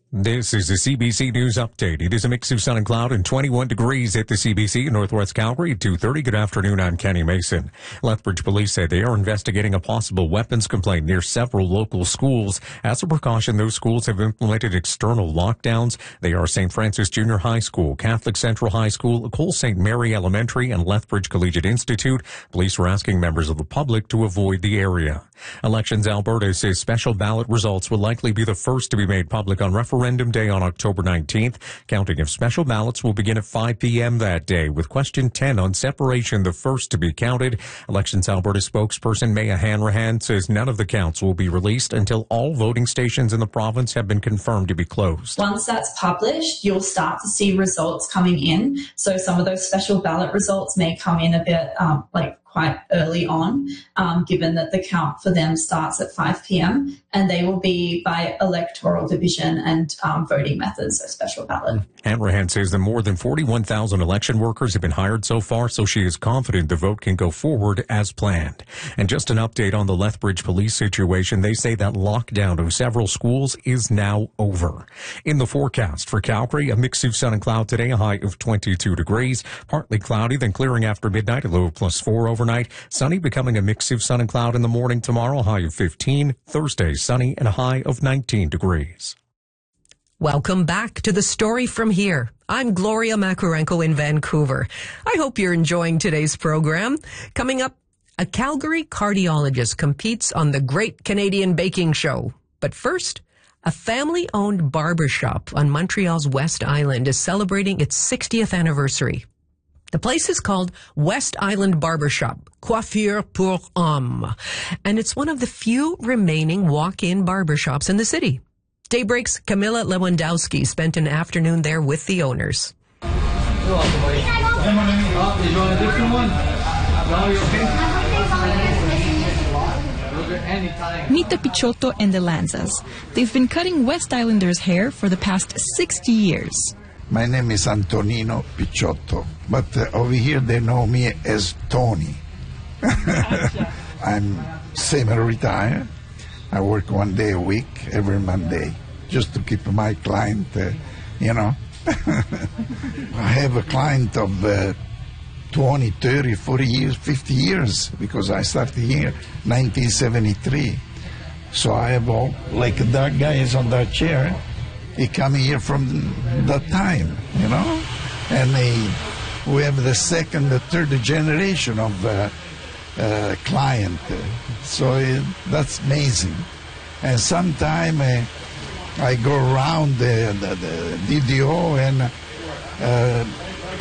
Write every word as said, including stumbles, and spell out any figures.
This is the C B C News Update. It is a mix of sun and cloud and twenty-one degrees at the C B C in Northwest Calgary at two thirty. Good afternoon, I'm Kenny Mason. Lethbridge police say they are investigating a possible weapons complaint near several local schools. As a precaution, those schools have implemented external lockdowns. They are Saint Francis Junior High School, Catholic Central High School, Cole Saint Mary Elementary, and Lethbridge Collegiate Institute. Police are asking members of the public to avoid the area. Elections Alberta says special ballot results will likely be the first to be made public on referendum day on October nineteenth. Counting of special ballots will begin at five p.m. that day, with question ten on separation the first to be counted. Elections Alberta spokesperson Maya Hanrahan says none of the counts will be released until all voting stations in the province have been confirmed to be closed. Once that's published, you'll start to see results coming in. So some of those special ballot results may come in a bit um, like quite early on, um, given that the count for them starts at five p.m. and they will be by electoral division and um, voting methods, so special ballot. Hanrahan says that more than forty-one thousand election workers have been hired so far, so she is confident the vote can go forward as planned. And just an update on the Lethbridge police situation, they say that lockdown of several schools is now over. In the forecast for Calgary, a mix of sun and cloud today, a high of twenty-two degrees, partly cloudy, then clearing after midnight, a low of plus four overnight. Sunny, becoming a mix of sun and cloud in the morning tomorrow, a high of fifteen. Thursday, sunny and a high of nineteen degrees. Welcome back to The Story From Here. I'm Gloria Makarenko in Vancouver. I hope you're enjoying today's program. Coming up, a Calgary cardiologist competes on the Great Canadian Baking Show. But first, a family-owned barbershop on Montreal's West Island is celebrating its sixtieth anniversary. The place is called West Island Barbershop, Coiffure pour Hommes, and it's one of the few remaining walk-in barbershops in the city. Daybreak's Camilla Lewandowski spent an afternoon there with the owners. You're welcome, buddy. Oh, did you want a different one? No, you're okay? Anytime. Meet the Pichotto and the Lanzas. They've been cutting West Islanders' hair for the past sixty years. My name is Antonino Pichotto, but uh, over here they know me as Tony. I'm semi-retired. I work one day a week, every Monday, just to keep my client, uh, you know. I have a client of uh, twenty, thirty, forty years, fifty years, because I started here in nineteen seventy-three. So I have all, like that guy is on that chair, he come here from that time, you know. And they, we have the second, the third generation of uh, uh, client. So it, that's amazing. And sometime uh, I go around the, the, the D D O and uh,